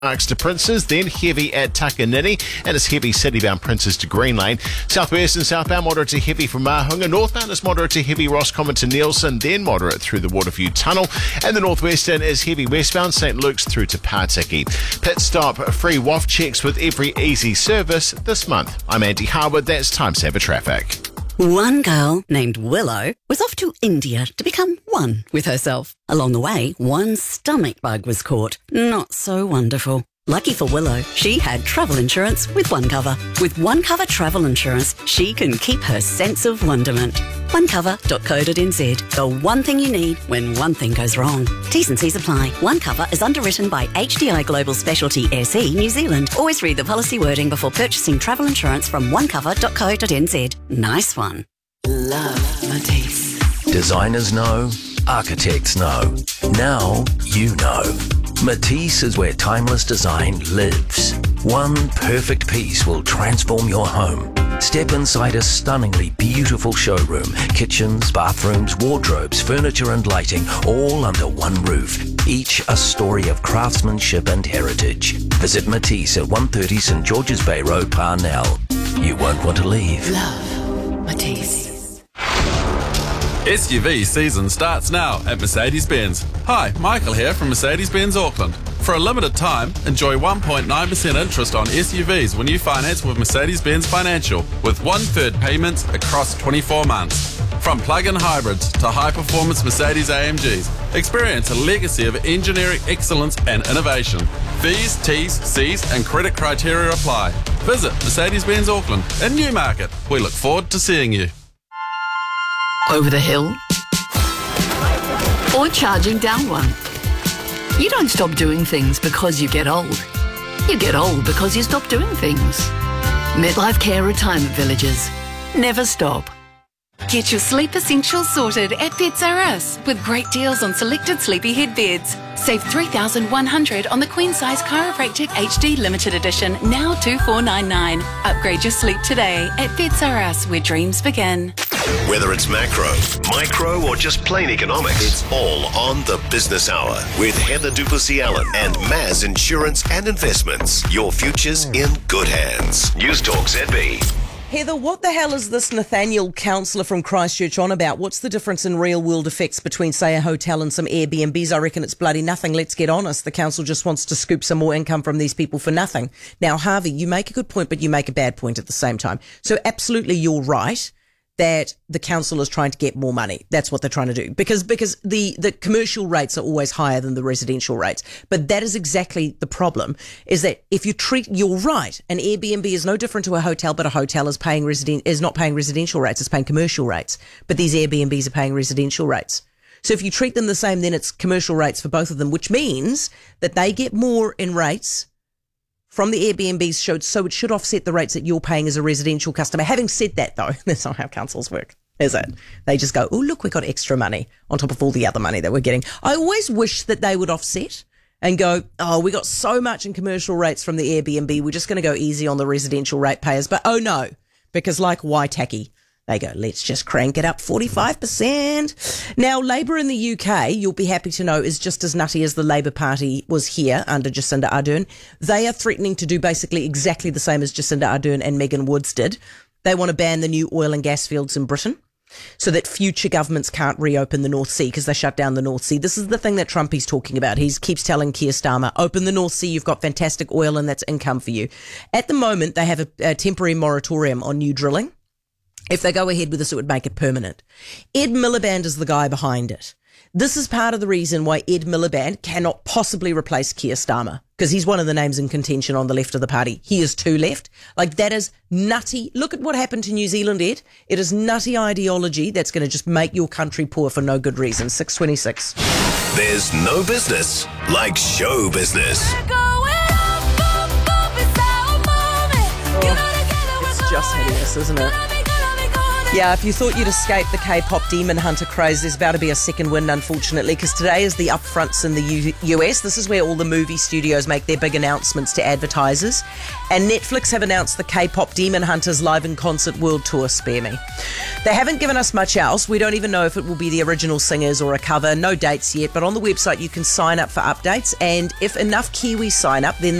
Arcs to Princes, then heavy at Takanini, and it's heavy city-bound Princes to Green Lane. Southwest and southbound moderate to heavy from Mahunga. Northbound is moderate to heavy Roscommon to Nielsen, then moderate through the Waterview Tunnel. And the northwestern is heavy westbound St Luke's through to Partiki. Pit stop, free WAF checks with every easy service this month. I'm Andy Harwood, that's Time Saver Traffic. One girl named Willow was off to India to become one with herself. Along the way, one stomach bug was caught. Not so wonderful. Lucky for Willow, she had travel insurance with OneCover. With OneCover travel insurance, she can keep her sense of wonderment. OneCover.co.nz. The one thing you need when one thing goes wrong. T's and C's apply. OneCover is underwritten by HDI Global Specialty SE New Zealand. Always read the policy wording before purchasing travel insurance from OneCover.co.nz. Nice one. Love Matisse. Designers know, architects know. Now you know. Matisse is where timeless design lives. One perfect piece will transform your home. Step inside a stunningly beautiful showroom. Kitchens, bathrooms, wardrobes, furniture and lighting, all under one roof. Each a story of craftsmanship and heritage. Visit Matisse at 130 St George's Bay Road, Parnell. You won't want to leave. Love Matisse. SUV season starts now at Mercedes-Benz. Hi, Michael here from Mercedes-Benz Auckland. For a limited time, enjoy 1.9% interest on SUVs when you finance with Mercedes-Benz Financial, with 1/3 payments across 24 months. From plug-in hybrids to high-performance Mercedes AMGs, experience a legacy of engineering excellence and innovation. Fees, T's, C's and credit criteria apply. Visit Mercedes-Benz Auckland in Newmarket. We look forward to seeing you. Over the hill, or charging down one. You don't stop doing things because you get old. You get old because you stop doing things. Midlife Care Retirement Villages. Never stop. Get your sleep essentials sorted at Beds R Us with great deals on selected sleepyhead beds. Save $3,100 on the Queen Size Chiropractic HD Limited Edition, now $2,499. Upgrade your sleep today at Beds R Us, where dreams begin. Whether it's macro, micro, or just plain economics, it's all on the Business Hour with Heather Duplessis-Allen and Maz Insurance and Investments. Your future's in good hands. News Talk ZB. Heather, what the hell is this Nathaniel counsellor from Christchurch on about? What's the difference in real-world effects between, say, a hotel and some Airbnbs? I reckon it's bloody nothing. Let's get honest. The council just wants to scoop some more income from these people for nothing. Now, Harvey, you make a good point, but you make a bad point at the same time. So absolutely you're right that the council is trying to get more money. That's what they're trying to do. Because the commercial rates are always higher than the residential rates. But that is exactly the problem, is that if you you're right, an Airbnb is no different to a hotel, but a hotel is not paying residential rates, it's paying commercial rates. But these Airbnbs are paying residential rates. So if you treat them the same, then it's commercial rates for both of them, which means that they get more in rates from the Airbnbs, so it should offset the rates that you're paying as a residential customer. Having said that, though, that's not how councils work, is it? They just go, oh, look, we got extra money on top of all the other money that we're getting. I always wish that they would offset and go, oh, we got so much in commercial rates from the Airbnb, we're just going to go easy on the residential rate payers. But oh no, because like Waitaki, they go, let's just crank it up 45%. Now, Labour in the UK, you'll be happy to know, is just as nutty as the Labour Party was here under Jacinda Ardern. They are threatening to do basically exactly the same as Jacinda Ardern and Megan Woods did. They want to ban the new oil and gas fields in Britain so that future governments can't reopen the North Sea because they shut down the North Sea. This is the thing that Trumpy's talking about. He keeps telling Keir Starmer, open the North Sea, you've got fantastic oil and that's income for you. At the moment, they have a temporary moratorium on new drilling. If they go ahead with this, it would make it permanent. Ed Miliband is the guy behind it. This is part of the reason why Ed Miliband cannot possibly replace Keir Starmer, because he's one of the names in contention on the left of the party. He is too left. Like, that is nutty. Look at what happened to New Zealand, Ed. It is nutty ideology that's going to just make your country poor for no good reason. 6:26. There's no business like show business. It's just hideous, isn't it? Yeah, if you thought you'd escape the K-pop Demon Hunter craze, there's about to be a second wind, unfortunately, because today is the upfronts in the US. This is where all the movie studios make their big announcements to advertisers. And Netflix have announced the K-pop Demon Hunters live in concert world tour, spare me. They haven't given us much else. We don't even know if it will be the original singers or a cover. No dates yet, but on the website you can sign up for updates. And if enough Kiwis sign up, then